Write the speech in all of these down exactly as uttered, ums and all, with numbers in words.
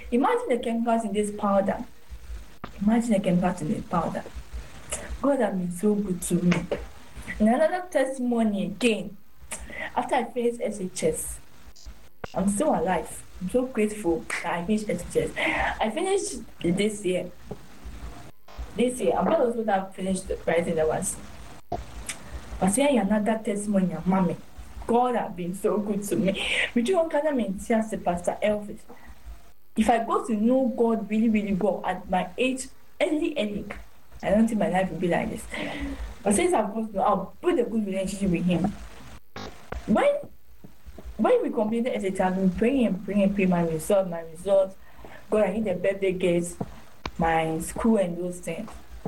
Imagine the chemicals in this powder. Imagine the chemicals in this powder. God has been so good to me. And another testimony again. After I finished S H S, I'm still alive. I'm so grateful that I finished S H S. I finished this year. This year, I'm not also that finished writing the ones. But here another testimony, mommy. God has been so good to me. Would you want to mean Pastor Elvis? If I got to know God really, really well at my age, early, early, I don't think my life would be like this. But since I've got to know, I'll put a good relationship with Him. When when we completed S H S, I've been praying and praying and praying my result, my results. God, I need the birthday gifts, my school and those things.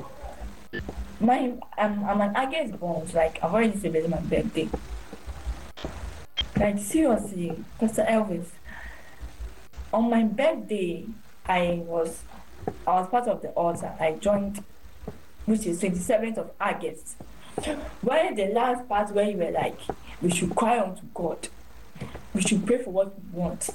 My I'm, I'm an August born, like I've already celebrated my birthday. Like seriously, Pastor Elvis. On my birthday, I was I was part of the altar. I joined, which is twenty-seventh of August. Where the last part where you were like, we should cry unto God. We should pray for what we want.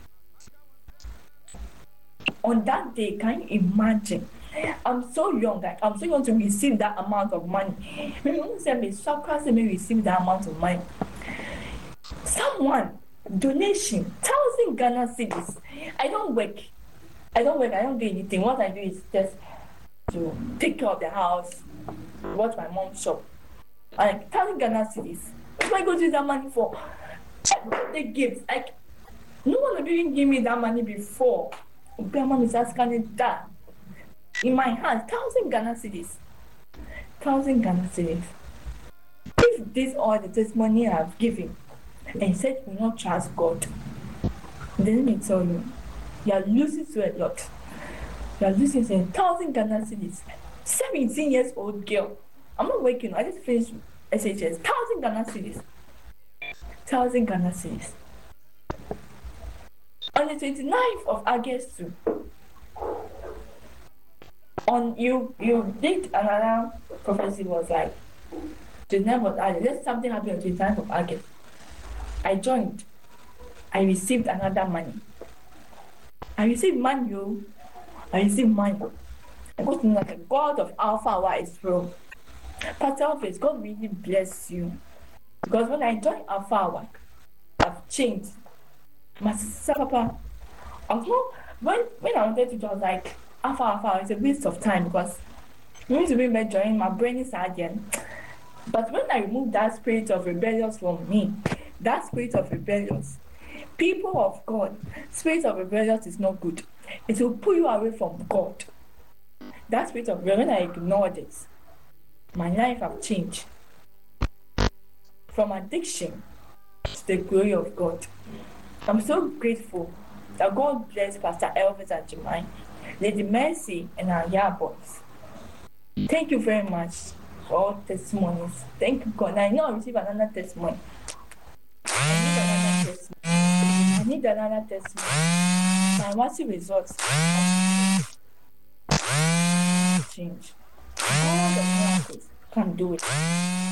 On that day, can you imagine? I'm so young, like I'm so young to receive that amount of money. When you say me, so me receive that amount of money. Someone donation thousand Ghana cedis. I don't work. I don't work. I don't do anything. What I do is just to take care of the house, watch my mom shop. Like thousand Ghana cedis. What am I going to use that money for? The gifts. Like no one have even given me that money before. Grandma is asking that in my hand. Thousand Ghana cedis. Thousand Ghana cedis. If this all the testimony I've given, and said you will not trust God, then let me tell you, you are losing to a lot. You are losing to a thousand Ghana cedis. seventeen years old girl. I'm not working. I just finished S H S. Thousand Ghana cedis. Thousand Ghana cedis. On the twenty-ninth of August too. On you you did another prophecy was like twenty-ninth of August. There's something happened on twenty-ninth of August. I joined. I received another money. I received money. I received money. I got to know that the God of Alpha Y is real. Pastor Elvis, God really bless you. Because when I joined Alpha Y, I've changed. My sister Papa, I was not, when, when I wanted to do, I was like, Alpha Alpha, it's a waste of time because you need to be joining, my brain is again. But when I removed that spirit of rebellious from me, that spirit of rebellious, people of God, spirit of rebellious is not good. It will pull you away from God. That spirit of rebellion, when I ignored it, my life have changed. From addiction to the glory of God. I'm so grateful that God bless Pastor Elvis and Jemai, Lady Mercy, and our young boys. Thank you very much for all testimonies. Thank you, God. I know I received another testimony. I need another testimony. I need another testimony. My what's the results? Change. All the miracles can do it.